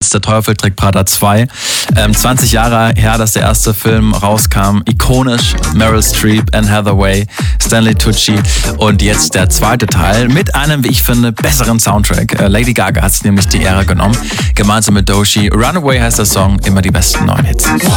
damals Der Teufel trägt Prada 2. 20 Jahre her, dass der erste Film rauskam. Ikonisch. Meryl Streep, Anne Hathaway, Stanley Tucci. Und jetzt der zweite Teil mit einem, wie ich finde, besseren Soundtrack. Lady Gaga hat sich nämlich die Ehre genommen. Gemeinsam mit Doechii. Runaway heißt der Song. Immer die besten neuen Hits.